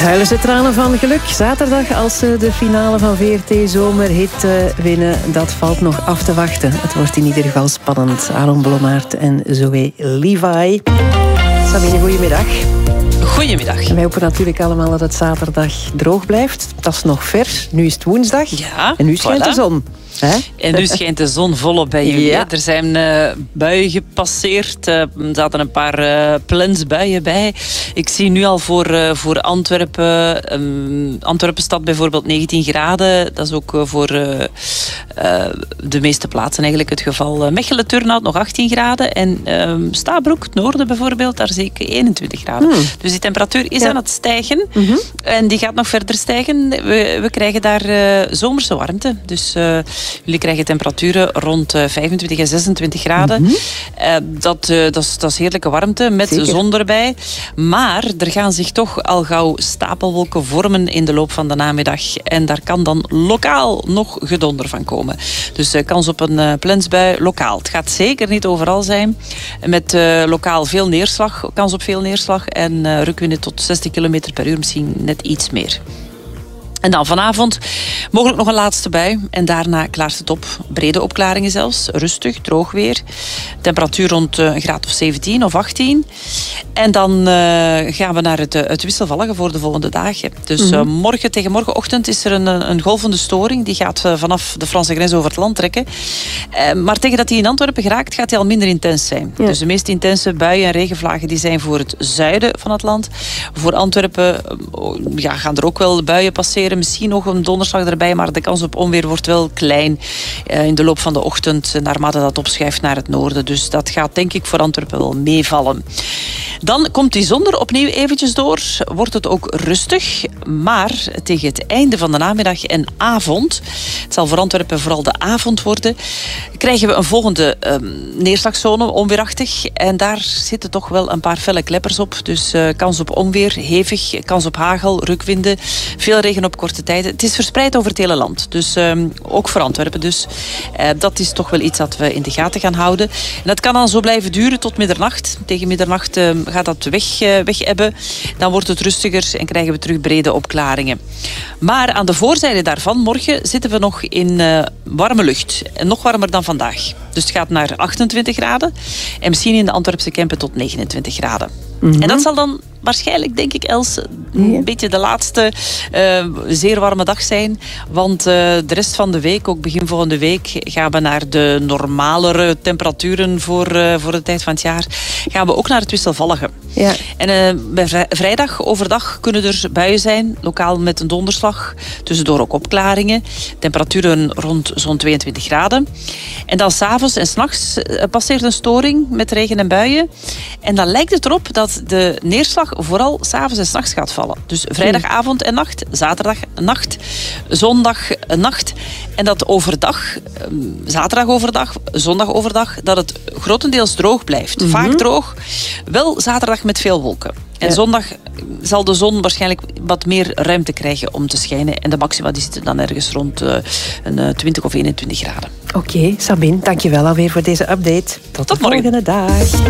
Huilen ze tranen van geluk. Zaterdag als ze de finale van VRT Zomerhit winnen. Dat valt nog af te wachten. Het wordt in ieder geval spannend. Aaron Blommaert en Zoe Levi. Sabine, goedemiddag. Goedemiddag. Wij hopen natuurlijk allemaal dat het zaterdag droog blijft. Dat is nog vers. Nu is het woensdag. Ja, en nu schijnt de zon. Hè? En nu schijnt de zon volop bij jullie. Ja. Er zijn buien gepasseerd. Er zaten een paar plensbuien bij. Ik zie nu al voor Antwerpen. Antwerpen stad bijvoorbeeld 19 graden. Dat is ook voor de meeste plaatsen eigenlijk het geval. Mechelen, Turnhout nog 18 graden. En Stabroek, het noorden bijvoorbeeld, daar zie ik 21 graden. Dus die temperatuur is aan het stijgen. En die gaat nog verder stijgen. We krijgen daar zomerse warmte. Dus jullie krijgen temperaturen rond 25 en 26 graden. Dat is heerlijke warmte met de zon erbij. Maar er gaan zich toch al gauw stapelwolken vormen in de loop van de namiddag. En daar kan dan lokaal nog gedonder van komen. Dus kans op een plensbui lokaal. Het gaat zeker niet overal zijn. Met lokaal veel neerslag, kans op veel neerslag. En rukwinden tot 60 km per uur, misschien net iets meer. En dan vanavond mogelijk nog een laatste bui. En daarna klaart het op. Brede opklaringen zelfs. Rustig, droog weer. Temperatuur rond een graad of 17 of 18. En dan gaan we naar het wisselvallige voor de volgende dagen. Dus morgen tegen morgenochtend is er een golvende storing. Die gaat vanaf de Franse grens over het land trekken. Maar tegen dat die in Antwerpen geraakt, gaat die al minder intens zijn. Ja. Dus de meest intense buien en regenvlagen die zijn voor het zuiden van het land. Voor Antwerpen gaan er ook wel buien passeren. Misschien nog een donderslag erbij, maar de kans op onweer wordt wel klein in de loop van de ochtend, naarmate dat opschuift naar het noorden. Dus dat gaat denk ik voor Antwerpen wel meevallen. Dan komt die zon er opnieuw eventjes door. Wordt het ook rustig, maar tegen het einde van de namiddag en avond, het zal voor Antwerpen vooral de avond worden, krijgen we een volgende neerslagzone, onweerachtig. En daar zitten toch wel een paar felle kleppers op. Dus kans op onweer, hevig, kans op hagel, rukwinden, veel regen op korte tijd. Het is verspreid over het hele land. Dus ook voor Antwerpen. Dus dat is toch wel iets dat we in de gaten gaan houden. En dat kan dan zo blijven duren tot middernacht. Tegen middernacht gaat dat weg ebben. Dan wordt het rustiger en krijgen we terug brede opklaringen. Maar aan de voorzijde daarvan, morgen, zitten we nog in warme lucht. En nog warmer dan vandaag. Dus het gaat naar 28 graden. En misschien in de Antwerpse Kempen tot 29 graden. En dat zal dan waarschijnlijk, denk ik, Els, een beetje de laatste zeer warme dag zijn. Want de rest van de week, ook begin volgende week, gaan we naar de normalere temperaturen voor de tijd van het jaar. Gaan we ook naar het wisselvallige. Ja. En bij vrijdag overdag kunnen er buien zijn, lokaal met een donderslag. Tussendoor ook opklaringen. Temperaturen rond zo'n 22 graden. En dan 's avonds en 's nachts passeert een storing met regen en buien. En dan lijkt het erop dat de neerslag vooral 's avonds en 's nachts gaat vallen. Dus vrijdagavond en nacht, zaterdag nacht, zondag nacht. En dat overdag, zaterdag overdag, zondag overdag, dat het grotendeels droog blijft. Vaak droog, wel zaterdag met veel wolken. En zondag zal de zon waarschijnlijk wat meer ruimte krijgen om te schijnen. En de maxima die zitten dan ergens rond een 20 of 21 graden. Oké, Sabine, dankjewel alweer voor deze update. Tot de volgende dag.